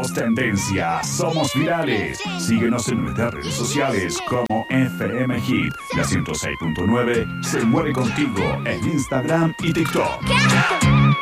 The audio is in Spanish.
Somos tendencia, somos virales. Síguenos en nuestras redes sociales como FM Hit. La 106.9 se mueve contigo en Instagram y TikTok.